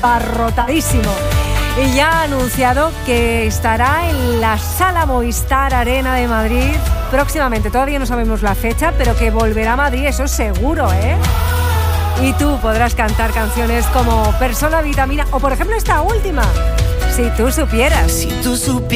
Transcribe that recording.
abarrotadísimo. Y ya ha anunciado que estará en la Sala Movistar Arena de Madrid próximamente. Todavía no sabemos la fecha, pero que volverá a Madrid, eso seguro, ¿eh? Y tú podrás cantar canciones como Persona Vitamina o, por ejemplo, esta última, Si tú supieras. Si tú supieras.